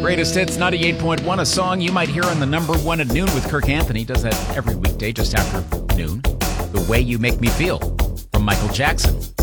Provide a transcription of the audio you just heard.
Greatest Hits 98.1, a song you might hear on the number one at noon with Kirk Anthony. Does that every weekday just after noon. The Way You Make Me Feel from Michael Jackson.